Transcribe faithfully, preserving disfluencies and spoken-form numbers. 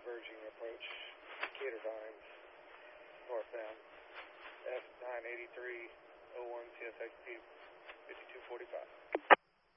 diverging approach, Catervines, northbound, F nine eighty-three oh one T S X P fifty-two forty-five.